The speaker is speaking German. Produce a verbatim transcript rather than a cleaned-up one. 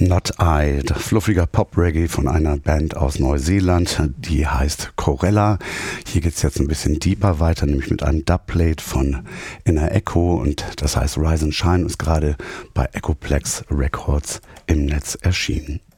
Not I, fluffiger Pop-Reggae von einer Band aus Neuseeland, die heißt Corella. Hier geht es jetzt ein bisschen deeper weiter, nämlich mit einem Dubplate von Inner Echo, und das heißt Rise and Shine, ist gerade bei Echoplex Records im Netz erschienen.